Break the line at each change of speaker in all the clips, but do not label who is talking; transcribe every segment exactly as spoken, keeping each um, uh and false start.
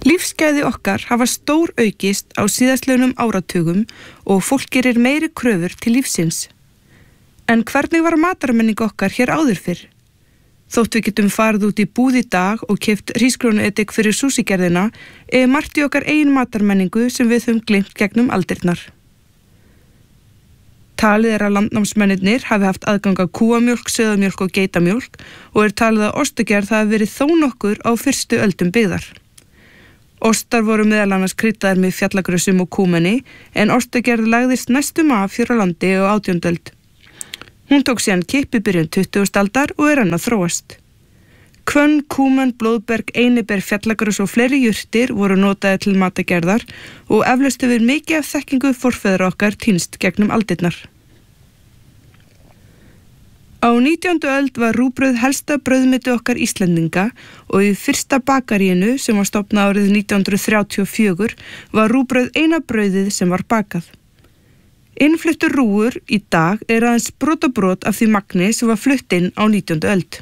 Lífsgæði okkar hafa stór aukist á síðastliðnum áratugum og fólk gerir meiri kröfur til lífsins. En hvernig var matarmenning okkar hér áður fyrr? Þótt við getum farið út í búð í dag og keypt hrísgrjónueddik fyrir súsígerðina, er margt í okkar eigin matarmenningu sem við höfum gleymt gegnum aldirnar. Talið er að landnámsmennirnir hafi haft aðgang að kúamjólk, sauðamjólk og geitamjólk og er talið að ostagerð hafi verið þó nokkur á fyrstu öldum byggðar. Ostar voru meðal annars kryddaðir með fjallagrössum og kúmeni, en ostagerð lagðist næstum af hér á landi og átjándu öld. Hún tók síðan kipp í byrjun tuttugustu aldar og er enn að þróast. Hvönn, kúmen, blóðberg, einiber, fjallagröss og fleiri jurtir voru notaðir til matagerðar og eflaust hefur mikið af þekkingu forfeðra okkar týnst gegnum aldirnar. Á nítjándu öld var rúgbrauð helsta brauðmeti okkar Íslendinga og í fyrsta bakaríinu sem var stofnað árið nítján hundruð þrjátíu og fjögur var rúgbrauð eina brauðið sem var bakað. Innfluttur rúgur í dag er aðeins brotabrot af því magni sem var flutt inn á nítjándu öld.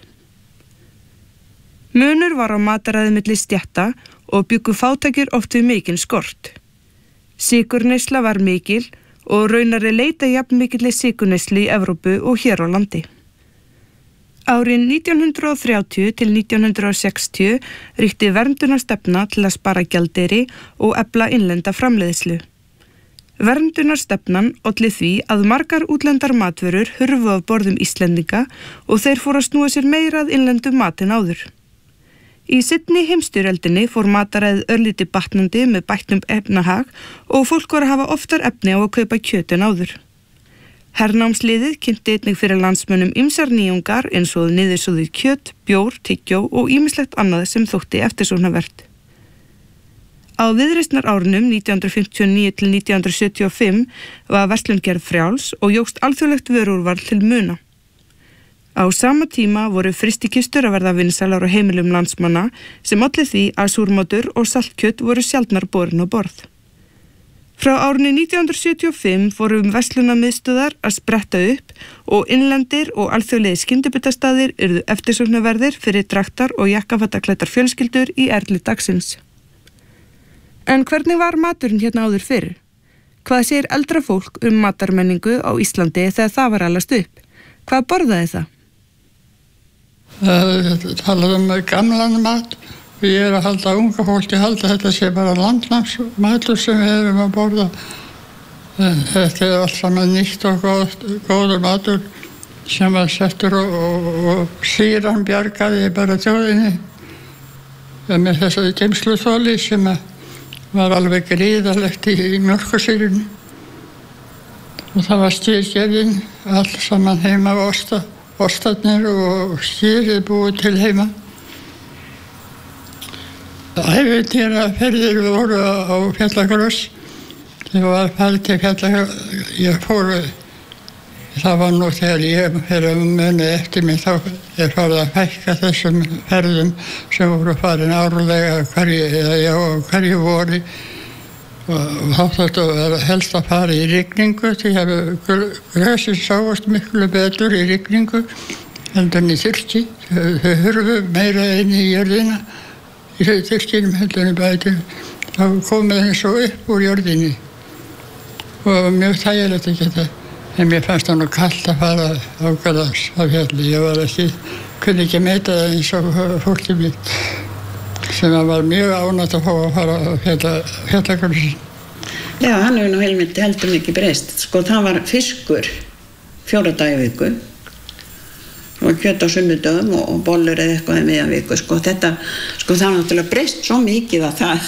Munur var á mataræði milli stétta og bjuggu fátækir oft við mikinn skort. Sykurneysla var mikil og raunar er leita jafn mikilli sykurneyslu í Evrópu og hér á landi. Árin nítján hundruð þrjátíu til nítján hundruð sextíu ríkti verndunarstefna til að spara gjaldeyri og efla innlenda framleiðslu. Verndunarstefnan olli því að margar útlendar matvörur hurfu af borðum Íslendinga og þeir fóru að snúa sér meira að innlendum mat en áður. Í seinni heimsstyrjöldinni fór mataræðið örlítið batnandi með bættum efnahag og fólk var að hafa oftar efni á að kaupa kjöt en áður. Hernámsliðið kynnti einnig fyrir landsmönnum ýmsar nýjungar eins og niðursoðið kjöt, bjór, tyggjó og ýmislegt annað sem þótti eftirsóknarvert. Á viðreisnarárunum nítján hundruð fimmtíu og níu til nítján hundruð sjötíu og fimm var verslun gerð frjáls og jókst alþjóðlegt vörúrval til muna. Á sama tíma voru frystikistur að verða vinsælar á heimilum landsmanna sem olli því að súrmátur og saltkjöt voru sjaldnar borin á borð. Frá árinu nítján hundruð sjötíu og fimm fóru verslunarmiðstöðvar að spretta upp og innlendir og alþjóðlegir skyndibitastaðir urðu eftirsóknarverðir fyrir draktar og jakkafattaklæddar fjölskyldur í erli dagsins. En hvernig var maturinn hérna áður fyrr? Hvað segir eldra fólk um matarmenningu á Íslandi þegar það var alast upp? Hvað borðaði það?
Það talar um gamlan mat og ég er að halda unga fólki halda þetta sé bara landnámsmatur sem við erum að borða. Þetta er allt saman nýtt og góð, góður matur sem var settur og, og, og sýran bjargaði bara þjóðinni með þessari geymsluþoli sem var alveg gríðarlegt í, í mjólkursýrunni. Og það var stýrgerðin, allt saman heima á osta, ostarnir og stýrið búið til heima. Ævintýraferðir voru á Fjallagröss. Þegar var farið til Fjallagröss, ég fór, það var nú þegar ég fyrir að muni eftir mig, þá er farið að fækka þessum ferðum sem voru farin árlega hverju, eða já, hverju vori. Og þá þurfti að vera helst að fara í rigningu því að grösin sáast miklu betur í rigningu heldur en í þurrki. Þau hurfu meira inn í jörðina í þurrkinum heldur en í bætum. Þá komið þeim svo upp úr jörðinni og það var mjög þægilegt að geta. En mér fannst það nú kalt að fara á Garðars á fjalli. Ég var ekki, kunni ekki meita það eins og fólki mitt. Sem var mjög ánægt að fá að fara að Fjallagrössin.
Já, hann hefur nú heilmikið heldur mikið breyst. Sko, það var fiskur fjóra daga í viku og kjöt á sunnudögum og, og bollur eða eitthvað í miðjan viku. Sko, þetta, sko, það var náttúrulega breyst svo mikið að það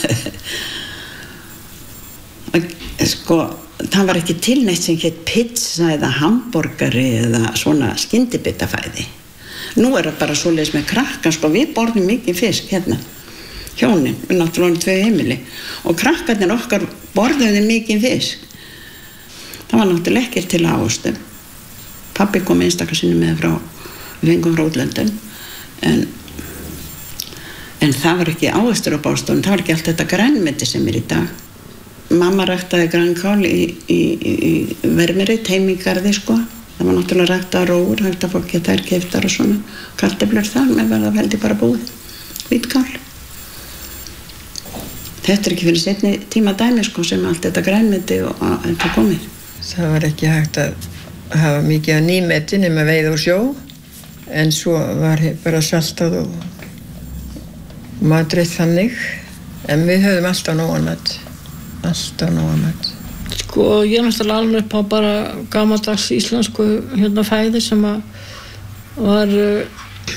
sko, það var ekki til neitt sem hét pizza eða hamborgari eða svona skyndibitafæði. Nú er það bara svoleiðis með krakka, sko, við borðum mikið fisk hérna. Hjónin, við náttúrulega tvö heimili og krakkarnir okkar borðuðu mikið fisk. Það var náttúrulega ekkert til ávöxtum. Pabbi kom einstaka sinni með frá, við fengum frá útlöndum, en, en það var ekki ávöxtur á bálstofunum, það var ekki allt þetta grænmeti sem er í dag. Mamma ræktaði grænkál í, í, í, í Vermeret, heimingarði, sko. Það var náttúrulega ræktað róur, hægt að fólk geta þær keyptar og svona. Kartöflur þar, með verða veldi bara búið, hvítkál. Þetta er ekki fyrir seinni tíma dæmi sko, sem allt þetta grænmeti og þetta komið.
Það var ekki hægt að hafa mikið að nýmeti nema veiða og sjó, en svo var bara saltað og matreitt þannig, en við höfðum alltaf nógan mat, alltaf nógan mat.
Sko, ég er náttúrulega alveg upp á bara gamaldags íslensku hérna fæði sem að var uh,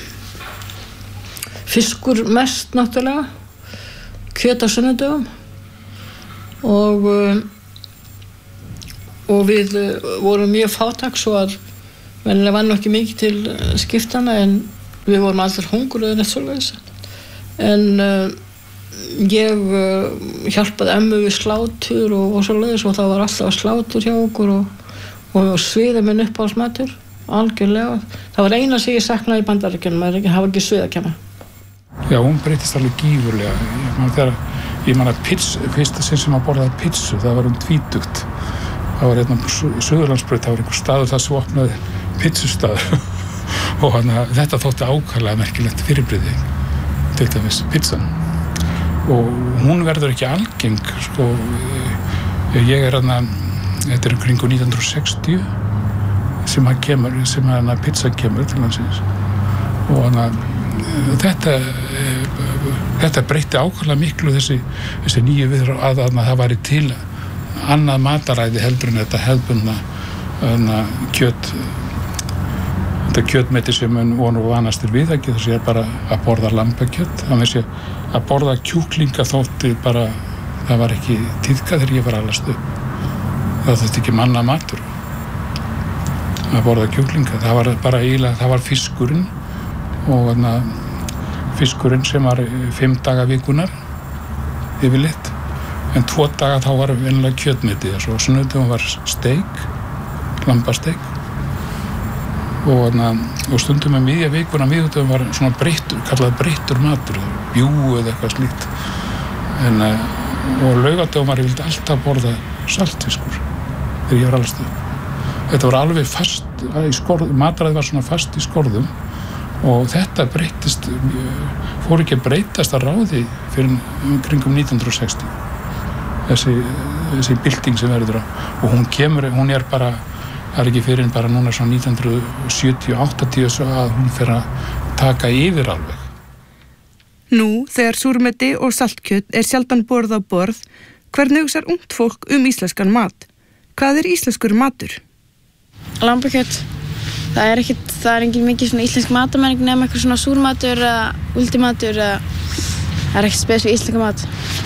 fiskur mest náttúrulega, kjöt á sunnudögum og uh, og við uh, vorum mjög fátæk svo að venjulega var nú ekki mikið til uh, skiptana en við vorum aldrei hungruð en eitt svoleiðis en uh, ég uh, hjálpaði emmu við slátur og, og svoleiðis og það var alltaf slátur hjá okkur og, og sviða minn uppáhaldsmatur algjörlega, það var eina sem ég saknaði í Bandaríkjunum, það var ekki sviðakenna.
Já, hún breytist alveg gífurlega. Ég man þegar, ég man að pizza, fyrsta sinn sem að borðaði pizzu, það var um tvítugt. Það var hérna í Suðurlandsbraut, það var einhver staður það sem opnaði pizzustaður og hana, þetta þótti ákaflega merkilegt fyrirbrigði, til dæmis pizzan. Og hún verður ekki algeng, sko, ég er hérna, þetta er kringu nítján hundruð sextíu sem að kemur, sem að hana pizza kemur til landsins og hana þetta þetta breytti ákaflega miklu þessi, þessi nýju viðra að, að, að það væri til annað mataræði heldur en þetta hefðbundna hana, kjöt þetta kjötmeti sem við vorum vanastir við ekki þess að ég er bara að borða lambakjöt þannig að borða kjúklinga þótti bara það var ekki tíðka þegar ég var alast upp það þótti ekki manna matur að borða kjúklinga, það var bara eiginlega, það var fiskurinn og þarna fiskurinn sem var fimm daga vikunar yfirleitt, en tvo daga þá var venjulega kjötmetið, svo sunnudögum var steik, lambasteik og þarna og stundum með miðja vikuna, miðvikudögum var svona breyttur, kallað breyttur matur, bjú eða eitthvað slíkt, en og laugardögum var ég vildi alltaf borða saltfiskur þegar ég var alveg Þetta var alveg fast í skorðum, mataræði var svona fast í skorðum og þetta breytist, fór ekki að breytast að ráði fyrir kringum nítján hundruð sextíu. Þessi, þessi bylting sem verður á og hún kemur, hún er bara, það er ekki fyrir en bara núna svona nítján hundruð sjötíu áttatíu svo að hún fer að taka yfir alveg.
Nú, þegar súrmeti og saltkjöt er sjaldan borð á borð, hvernig hugsar ungt fólk um íslenskan mat? Hvað er íslenskur matur?
Lambakjöt. Það er ekkert, það er engin mikið svona íslensk matamenning nema eitthvað svona súrmatur eða ultimatur eða það er ekkert spes við íslenska mat.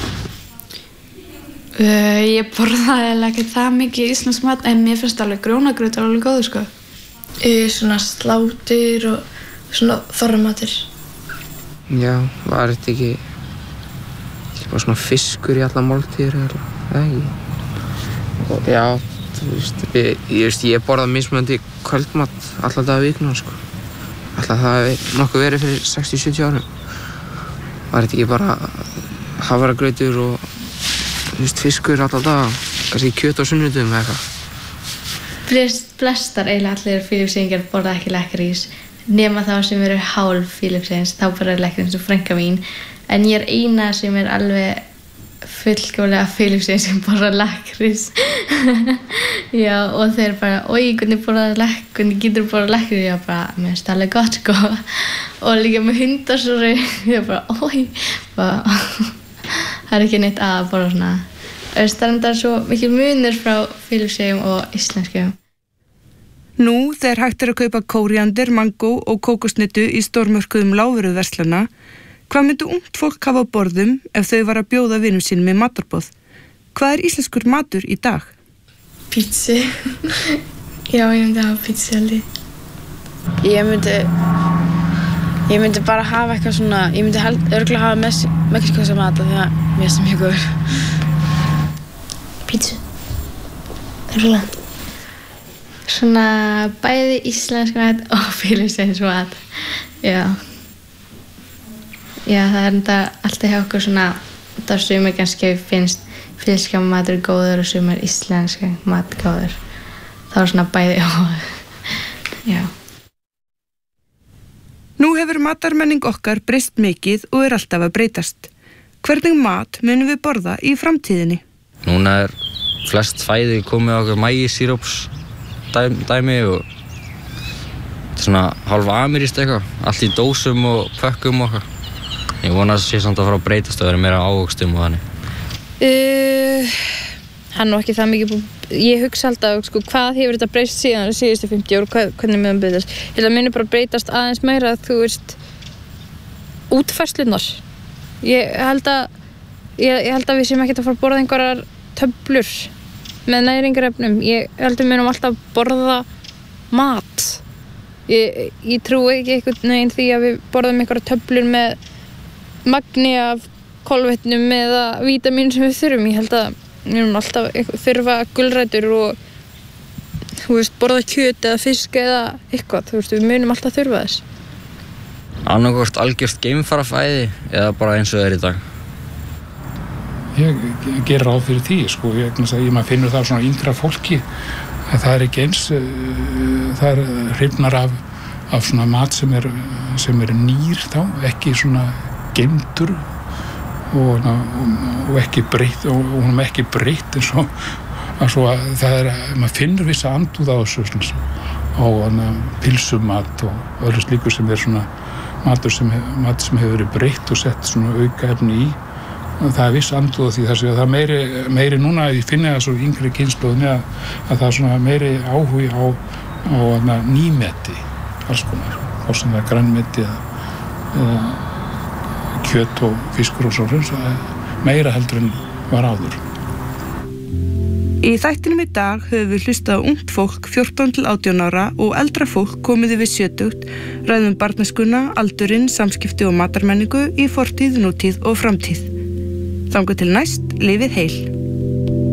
Uh, ég borðaði eiginlega ekki það mikið íslensk mat en mér finnst alveg grjónagrautur alveg góður sko. Uh, svona slátur og svona þorramatur.
Já, var þetta ekki, ekki bara svona fiskur í alla máltíðir eða ekki? Og já, þú veist, ég, ég, ég borða mismunandi kvöldmat alla daga vikuna sko. Alltaf það hefði nokkuð verið fyrir sextíu til sjötíu árum. Var þetta ekki bara hafragrautur og þú veist, fiskur alla daga, kannski kjöt á sunnudögum eða eitthvað.
Flest, flestar eiginlega allir Filippseyingar borða ekki lakkrís nema þá sem eru hálf Filippseyings, þá bara er lakkrís eins og frænka mín. En ég er eina sem er alveg fullkomlega Filippseying sem borða lakkrís. Já, og þeir bara, oi, hvernig borðaði lakkrís, hvernig getur borðað lakkrís? Ég bara, mér finnst það alveg gott, sko. Og líka með hundasúru, ég bara, oi, bara, það er ekki neitt að borða svona. Það er enda svo mikil munur frá Filippseyingum og íslenskum.
Nú, þegar hægt er að kaupa kóríander, mangó og kókosnetu í stórmörkuðum lágvöruverslana, hvað myndi ungt fólk hafa á borðum ef þau var að bjóða vinum sínum með matarboð? Hvað er íslenskur matur í dag?
Pizza. Já, ég myndi hafa pizza alveg.
Ég myndi, ég myndi bara hafa eitthvað svona, ég myndi held, örugglega hafa mexíkóska mat af því að mér finnst það mjög góður.
Pizza. Örugglega. Svona bæði íslensk mat og Filippseyinsk mat. Já. Já, það er enda alltaf hjá okkur svona, það sumir kannski finnst filippska matur góður og sumir íslenska mat góður. Það er svona bæði og, já.
Nú hefur matarmenning okkar breyst mikið og er alltaf að breytast. Hvernig mat munum við borða í framtíðinni?
Núna er flest fæði komið á okkur mægisíróps dæmi og þetta er svona hálfa amerískt eitthvað, allt í dósum og pökkum og eitthvað. Ég vona að það sé samt að fara að breytast og vera meira ávöxtum og þannig.
Uh, hann er ekki það mikið búið. Ég hugsa alltaf, sko, hvað hefur þetta breyst síðan síðustu fimmtíu ár og hvað, hvernig mun breytast. Ég held að muni bara breytast aðeins meira, þú veist, útfærslurnar. Ég held að, ég, ég held að við séum ekkert að fara að borða einhverjar töflur með næringarefnum. Ég held að við munum alltaf borða mat. Ég, ég trúi ekki einhvern veginn því að við borðum einhverjar töflur með magni af kolvetnum eða vítamín sem við þurfum. Ég held að við erum alltaf þurfa gulrætur og þú veist, borða kjöt eða fisk eða eitthvað, þú veist, við munum alltaf þurfa þess.
Annarkvort algjört geimfarafæði eða bara eins og það er í dag.
Ég ger ráð fyrir því, sko, ég, ég maður finnur það svona yngra fólki að það er ekki eins, það er hrifnar af, af svona mat sem er, sem er nýr þá, ekki svona geimdur og, og ekki breytt og hún er ekki breytt eins og að svo að það er, maður finnur vissa andúð á þessu á pilsumat og öðru slíku sem er svona matur sem, mat sem hefur verið breytt og sett svona auka efni í og það er viss andúð á því þess að það er meiri, meiri núna, ég finni það svo yngri kynslóðinni að, að það er svona meiri áhugi á, á nýmeti alls konar, hvort sem það er grænmeti eða kjöt og fiskur og svo meira heldur en var áður.
Í þættinum í dag höfum við hlustað á ungt fólk fjórtán til átján ára og eldra fólk komið yfir sjötugt, ræðum barneskuna, aldurinn, samskipti og matarmenningu í fortíð, nútíð og framtíð. Þangað til næst, lifið heil.